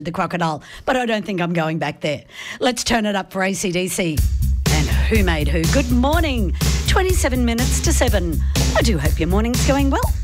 the crocodile, but I don't think I'm going back there. Let's turn it up for AC/DC. And who made who? Good morning. 27 minutes to 7. I do hope your morning's going well.